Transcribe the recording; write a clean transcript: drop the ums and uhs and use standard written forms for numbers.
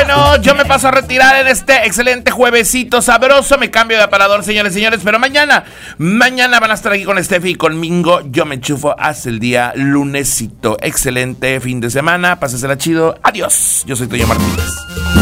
Bueno, yo me paso a retirar en este excelente juevesito sabroso. Me cambio de aparador, señores y señores. Pero mañana van a estar aquí con Steffi y conmigo. Yo me enchufo hasta el día lunesito. Excelente fin de semana. Pásensela chido. Adiós. Yo soy Toño Martínez.